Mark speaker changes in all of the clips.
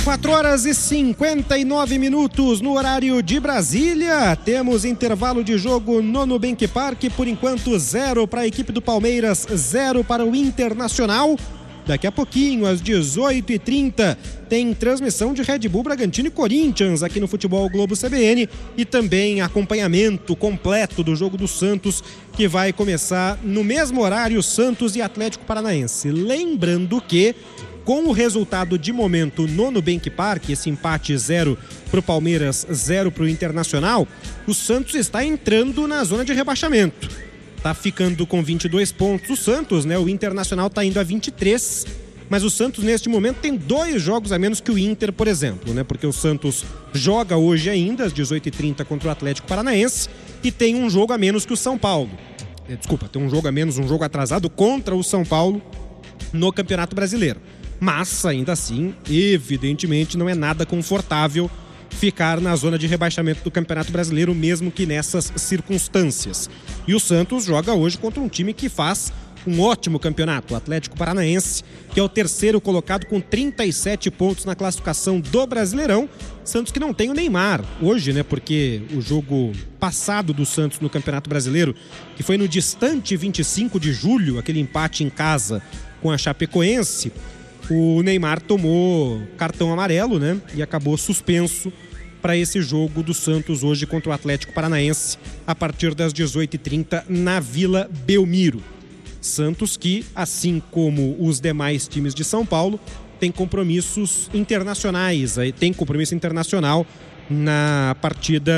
Speaker 1: 4h59 no horário de Brasília. Temos intervalo de jogo no Nubank Park. Por enquanto, 0 para a equipe do Palmeiras, 0 para o Internacional. Daqui a pouquinho, às 18h30, tem transmissão de Red Bull Bragantino e Corinthians aqui no Futebol Globo CBN e também acompanhamento completo do jogo do Santos, que vai começar no mesmo horário, Santos e Atlético Paranaense. Lembrando que, com o resultado de momento no Nubank Park, esse empate 0 para o Palmeiras, 0 para o Internacional, o Santos está entrando na zona de rebaixamento. Está ficando com 22 pontos o Santos, né? O Internacional está indo a 23, mas o Santos neste momento tem 2 jogos a menos que o Inter, por exemplo, né? Porque o Santos joga hoje ainda às 18h30 contra o Atlético Paranaense e tem um jogo a menos que o São Paulo. Desculpa, tem um jogo a menos, um jogo atrasado contra o São Paulo no Campeonato Brasileiro. Mas, ainda assim, evidentemente não é nada confortável ficar na zona de rebaixamento do Campeonato Brasileiro, mesmo que nessas circunstâncias. E o Santos joga hoje contra um time que faz um ótimo campeonato, o Atlético Paranaense, que é o terceiro colocado com 37 pontos na classificação do Brasileirão. Santos que não tem o Neymar hoje, né? Porque o jogo passado do Santos no Campeonato Brasileiro, que foi no distante 25 de julho, aquele empate em casa com a Chapecoense, o Neymar tomou cartão amarelo, né? E acabou suspenso para esse jogo do Santos hoje contra o Atlético Paranaense a partir das 18h30 na Vila Belmiro. Santos que, assim como os demais times de São Paulo, tem compromissos internacionais, tem compromisso internacional na partida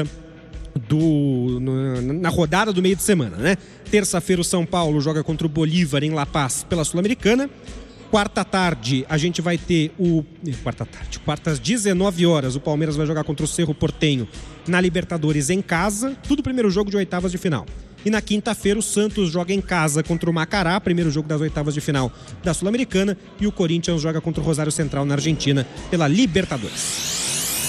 Speaker 1: na rodada do meio de semana, né? Terça-feira o São Paulo joga contra o Bolívar em La Paz pela Sul-Americana. Quarta tarde, a gente vai ter quarta às 19 horas, o Palmeiras vai jogar contra o Cerro Porteño na Libertadores em casa, tudo primeiro jogo de oitavas de final. E na quinta-feira o Santos joga em casa contra o Macará, primeiro jogo das oitavas de final da Sul-Americana, e o Corinthians joga contra o Rosário Central na Argentina pela Libertadores.